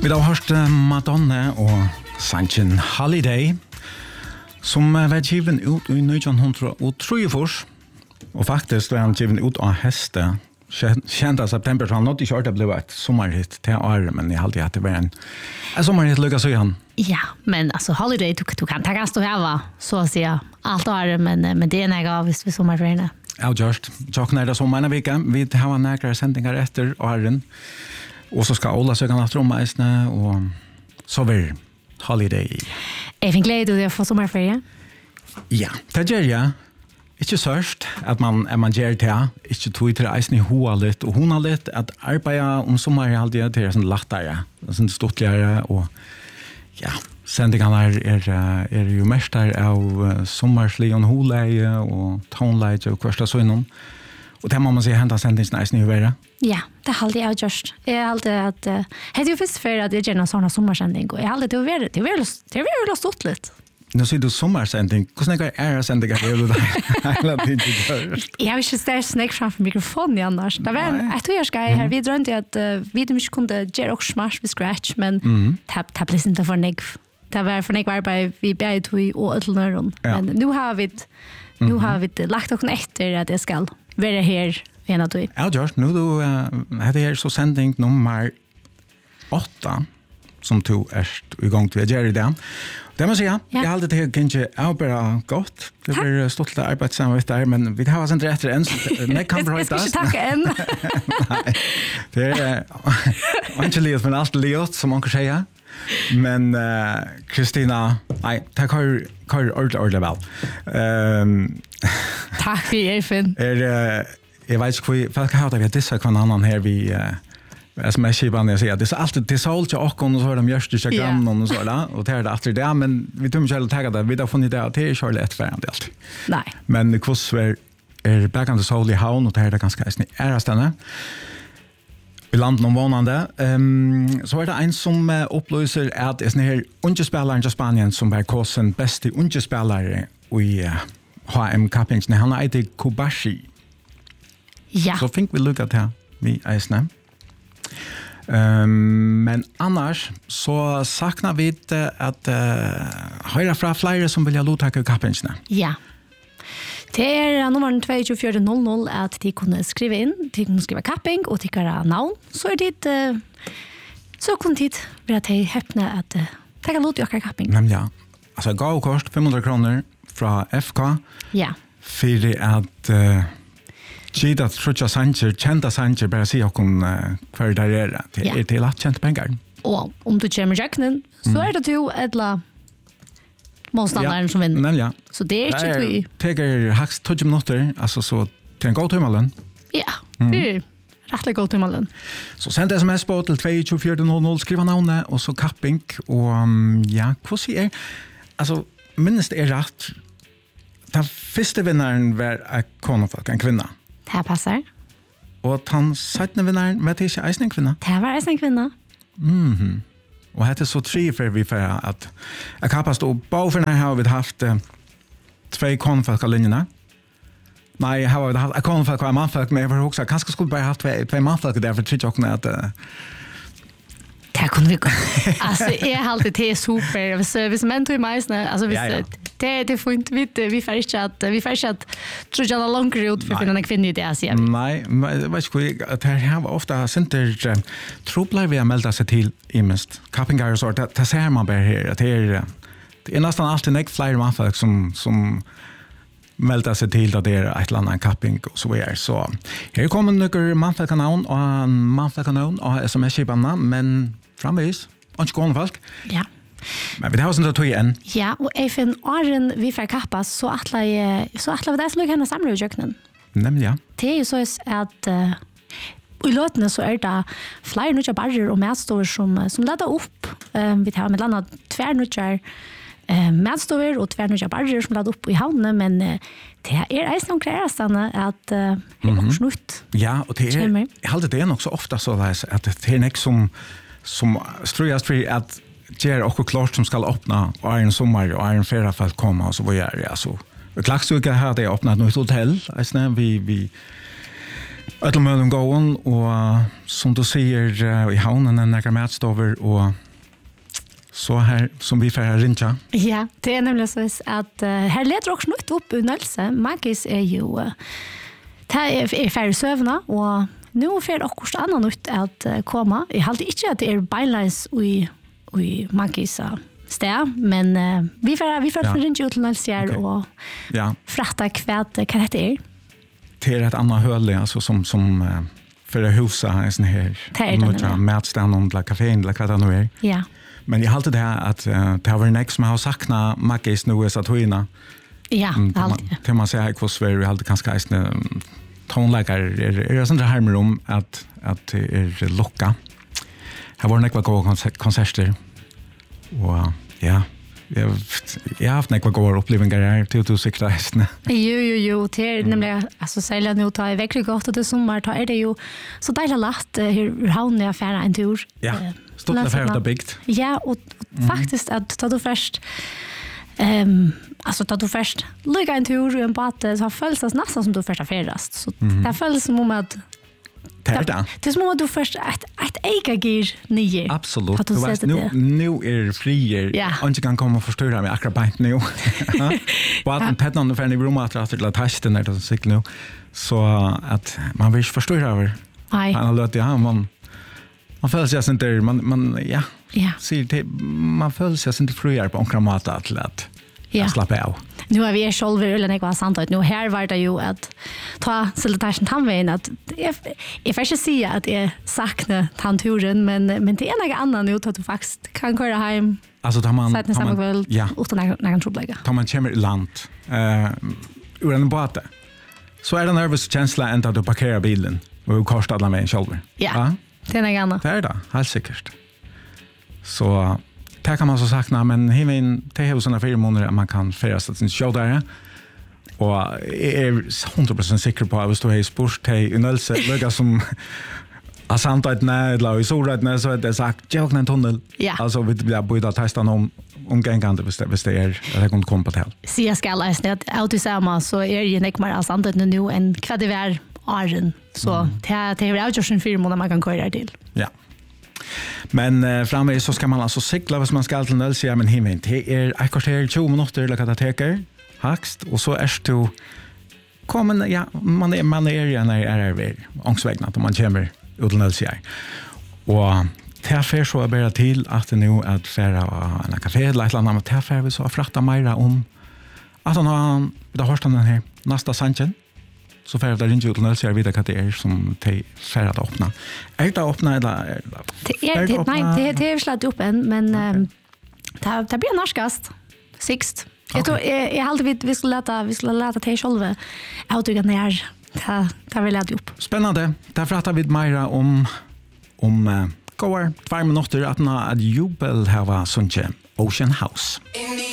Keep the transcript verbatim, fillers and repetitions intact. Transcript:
Vi har hørt Madonna og sangen Holiday, som var given ut i nitton tre og faktisk var han given ut av heste kjente september, så han nådde ikke det ble et sommerhit til året, men jeg halte at det var en, en sommerhit lykkes i han. Ja, men altså Holiday, du, du kan ta stå her, så å si, alt året, men, men det er en jeg av hvis vi sommerferien. Ja, just. Tjokken er det sommeren av vika. Vi har nækere sendinger etter åren. Og så skal Ola søke natt om eisene, og så vil Holiday. Jeg finner glede til å få sommerferie. Ja, det gjør jeg. Ikke sørst at man, at man gjør det, ikke tog til eisene i hoa litt, og hun har litt at arbeide om sommeren alltid til sånn lattere, sånn stortligere, og ja, sendingene er, er, er jo mest her av sommerslig og holeie, og toneleie og hversta søgnen. Og det må man si hentet sendingen eisen i verre. Ja, det er alltid jeg gjørst. Jeg er alltid at, uh, jeg er jo først for at jeg gjør noen sånne sommersending, og jeg er alltid til å være, til å være, til å være stått litt. Nå sier du sommersending, hvordan er det er sendingen er du der? Jeg har ikke størst snakk framfor mikrofonen i annars. Det var en, jeg tror jeg skal her, vi drømte at uh, vi ikke kunne gjøre også smart med scratch, men mm. det er plutselig ikke for negv. Det var for negv arbeid vi beid tog og ødelnøren. Ja. Men nå har vi, nå mm-hmm. har vi lagt noen etter at jeg skal være her en av tog. Ja, George, nå du uh, er her så sending nummer åtta, som du er i gang til å gjøre det. Det må jeg si, ja. Jeg har alltid tenkt ikke avbæra godt. Det blir stått til arbeid sammen med der, men vi har sendt etter en, så det kan brøytas. Jeg skal ikke takke en. Nei, det er ikke livet, men alt livet, som man kan si. Men Kristina, uh, nei, takk har du ordentlig, ordentlig vel. Um, takk for Eifen. Er, uh, jeg vet ikke hvor, folk har det vi har disse hver annen her vi... Uh, As med skivan jag säger det är alltid det sålt jag och och så har de görst det grann och så där och det är det efter det men vi tror inte att ta det vi har funnit det att det är Charlie ett färd allt. Nej. Men kurs är är back on the soul i havn och det är det ganska snä är stanna. Vi landar om vanande. Ehm så är det en som uh, upplöser att det är här ungespelaren i Spanien som var kosen bästa ungespelare i uh, H M Cuppings när han heter Kobashi. Ja. Så think vi look at här vi är snä. Um, men annars så saknar vi att uh, höra från flera som vill ha lottaka i kappingsna. Ja. Det är nummer två fyra noll noll att de kunde skriva in, de kunde skriva kapping och tycka navn. Så är det uh, så kunde de vara till häpna att uh, ta lottaka i kapping. Men ja, alltså gav kost femhundra kronor från F K. Ja. För att uh, Gida trutja sanger, kjenta sanger, bare si okkom uh, hver der er. Det er til at kjente penger. Og om du kommer jöknen, så mm. er det jo edla motstanderen ja, som vinner. Men ja. Så det er ikke vi. Det er haks tjugo minutter, altså så til en god tøymalen. Ja, det er rettelig god tøymalen. Så send sms på til två två fyra noll noll, skriva navnet, og så kapping, og um, ja, hva sier? Altså, minst er rett. Den første vinneren var en konefolk, en kvinna. Det passar. Og han sattne vinneren, vet jeg ikke, eisen en kvinna? Det var eisen en kvinna. Mhm. Og hette så tre for vi for at jeg kappast, og bauferne har vi haft uh, två konfolk av linjerna. Nei, her har vi haft en konfolk og en mannfolk, men jeg var også, kanskje skulle bare haft två mannfolk der, for tredje åkne at... Uh, det kunde vi gå. Alltså är alltid det super. Hvis hvis män tog mig snä, alltså hvis ja, ja. det det får inte vi vi får inte att vi får inte att tror jag långt ut för finna en kvinna i det så. Nej, vet du att här har ofta center trubblar vi att melda sig till imest. Cappingar så att det ser man bara här att det är det är nästan alltid näck flyger man folk som som melda sig till att det är ett land en capping och så vidare. Så här kommer några manfolkanon och en manfolkanon och sms-skipanna, men framvis, och inte gående folk. Ja. Men vi har sånt att ta igen. Ja, och även åren vi får kappas så attla så attla vi det så kan samla i köknen. Nämligen ja. Det är ju så att uh, i låtene så är det flera nya barrier och mätstår som som laddar upp. Um, vi har med landa tvär nya eh mätstover och tvär nya barrier som laddar upp i havnen, men uh, det är eisen och krästande att uh, mm -hmm. snutt. Ja, och det är jag håller det också ofta så där att det är näck som som ströjas för att ger och klart som ska öppna och en sommar och en färra för att komma och så vad gör jag så. Vi klaxar ju här det öppnat något hotell, alltså vi vi Ödelmölen gåen, och som du säger i havnen är några mätstover och så här som vi får här rinja. Ja, det är nämligen så att uh, här leder också något upp i Nölse. Magis är ju uh, det är, är färre sövna och nu får också annan nytt att uh, komma. Jag hade inte att det är bylines i, i Magis uh, stä, men uh, vi får vi får ja. rinja ut till Nölse okay. och ja. fratta kvätt vad det är. Det är ett annat höll alltså som som uh, för att husa en sån här mätstand eller kafén eller vad det nu är. Ja. Men jag hade det här att uh, det var en ex som har saknat Magis nu i Satuina. Ja, mm, alltid. Till man säger hur Sverige vi hade ganska ägstna tonläggare. Är, är det sånt här med om att, att det är locka. Här var det några goda konserter. Och ja, jag, jag har haft några goda upplevelser här till du sikta hästna. Jo, jo, jo. Det är nämligen, alltså sälja nu tar jag verkligen gott och det sommar tar är det ju så dejligt lätt hur havnar jag affären en tur. Ja, stort affär det byggt. Ja, och, och mm. faktiskt att ta du först Um, alltså tar du först lycka en tur en båt så följs det nästan som du först har färdast så mm. det följs som om att det, det. det är som om du först ett, ett ega gir nio absolut du vet, nu, nu är det frier ja. Och inte kan komma och förstöra mig akkurat bänt nu båten tätt någon för en i rummet att det tasten när det sikt nu så att man vill förstöra över han har låtit ja, man man följer sig inte man, man ja Ja. Ser det man följer sig inte friare på några mata till att ja. Slappa av. Nu har vi själva eller något var sant att nu här var det ju att ta solitationen tandvägen att jag jag får inte säga att jag saknar tandturen men men det är något annat nu att du faktiskt kan köra hem. Alltså tar man tar man väl ja. Utan någon trubbel. Tar man kommer i land eh ur en båt. Så är det nervös känsla ända du parkerar bilen och kostar alla med själv. Ja. ja. Det är något annat. Det är det, helt säkert. Så det kan man så sakna, men hemmen det är sådana fyra månader att man kan färdas till sin show där. Och jag är hundra procent säker på att vi står här i sport i Nölse, lika som Asanta eller i Solrättna så är det sagt, jag har en tunnel. Ja. Alltså vi blir började testa om omgångande hvis det, hvis det är att det kommer komma på till. Så jag ska läsa att autosamma så är det inte mer Asanta nu än vad det är åren. Så mm. det, det är just en fyra månader man kan köra till. Ja. Men eh, framme så ska man alltså cykla hvis man ska till Nölse, men hemmen det är ett kvarter tjugo minuter eller vad det teker högst och så är du kommer ja man är man är ju när är det ångsvägna att man kommer ut till Nölse. Och därför så är det bara till att det nu att färra en kafé eller ett annat därför vi så fratta mera om att han har det hörst den här nästa sanchen. Så för att det inte utan att vidare vad det är som det för att öppna. Är det öppna eller är det är det nej det det är slätt upp än men det det blir norskast sixt. Jag tror jag hade vi vi skulle låta vi skulle låta till själva autoga ner ta ta vill lägga upp. Spännande. Där pratar vi mera om om går två minuter att när jubel här var sånt Ocean House.